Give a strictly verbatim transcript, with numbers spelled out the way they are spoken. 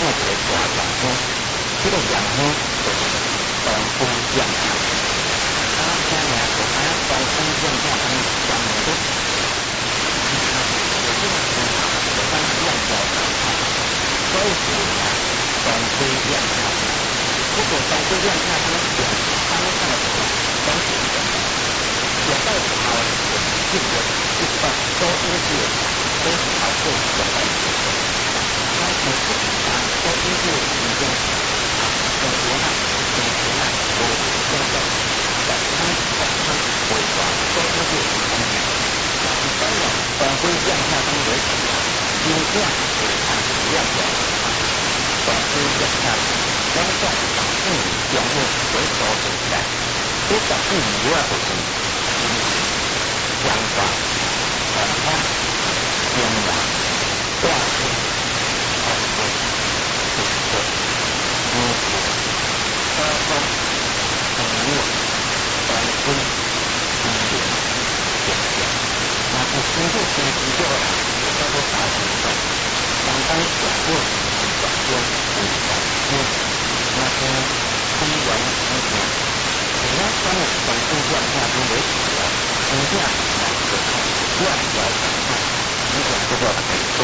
一个大丈夫，这个丈夫就是丈夫养下。啊，下面就按丈夫养下当丈夫，有这个说法，就当养家长大，所以说呢，丈夫养下。如果丈夫养下当养当下的当主人，有到时候这个一般都是是都是好做的当主人。那你自己呢，都是是已经啊，中国呢，中国呢，我现在在他在他规划都是是已经，那是当然，当归降下当为主啊，尽量是按量表啊，当归降下两种反应用户为所存在，这反应主要就是经济、想法、反抗、偏袒、挂念。反对、指责、污蔑、包装、承诺、反对、批评、选择，那是经过分析过了，也叫做大行动。相当转过是转过是反思，那些批完批评，只要当我们从这样下中为主了，评价两个量表反抗，你想这个